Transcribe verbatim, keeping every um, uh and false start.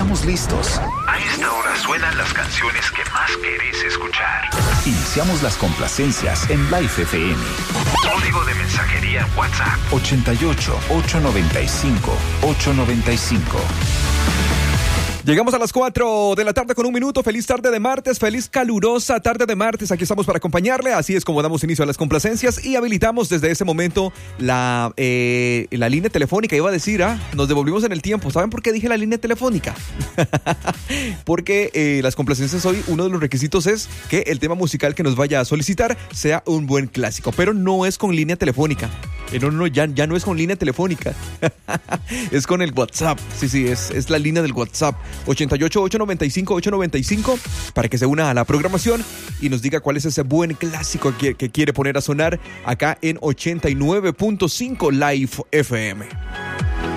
estamos listos. A esta hora suenan las canciones que más querés escuchar. Iniciamos las complacencias en Live F M. Código de mensajería WhatsApp ochenta y ocho, ochocientos noventa y cinco, ochocientos noventa y cinco. Llegamos a las cuatro de la tarde con un minuto. Feliz tarde de martes, feliz calurosa tarde de martes. Aquí estamos para acompañarle. Así es como damos inicio a las complacencias y habilitamos desde ese momento la, eh, la línea telefónica. Iba a decir, ah, nos devolvimos en el tiempo. ¿Saben por qué dije la línea telefónica? Porque eh, las complacencias hoy, uno de los requisitos es que el tema musical que nos vaya a solicitar sea un buen clásico, pero no es con línea telefónica. Eh, no, no, ya, ya no es con línea telefónica. Es con el WhatsApp. Sí, sí, es, es la línea del WhatsApp. ochenta y ocho, ochocientos noventa y cinco, ochocientos noventa y cinco para que se una a la programación y nos diga cuál es ese buen clásico que, que quiere poner a sonar acá en ochenta y nueve punto cinco Live F M.